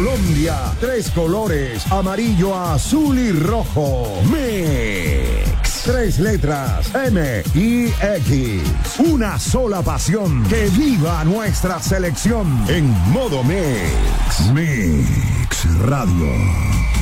Colombia, 3 colores, amarillo, azul y rojo. Mix. 3 letras, M-I-X. Una sola pasión. Que viva nuestra selección en modo Mix. Mix Radio.